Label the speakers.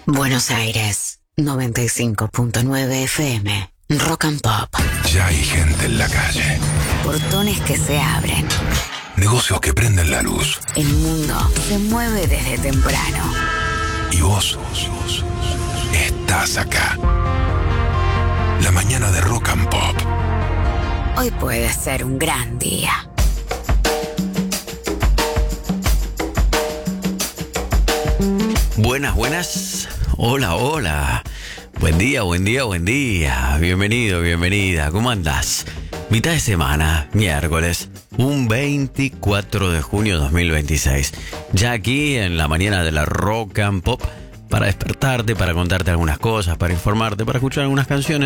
Speaker 1: Buenos Aires, 95.9 FM, Rock and Pop.
Speaker 2: Ya hay gente en la calle.
Speaker 1: Portones que se abren.
Speaker 2: Negocios que prenden la luz.
Speaker 1: El mundo se mueve desde temprano.
Speaker 2: Y vos estás acá. La mañana de Rock and Pop.
Speaker 1: Hoy puede ser un gran día.
Speaker 3: Buenas, buenas. Hola, hola. Buen día, buen día, buen día. Bienvenido, bienvenida. ¿Cómo andás? Mitad de semana, miércoles, un 24 de junio 2026. Ya aquí en la mañana de la Rock and Pop, para despertarte, para contarte algunas cosas, para informarte, para escuchar algunas canciones.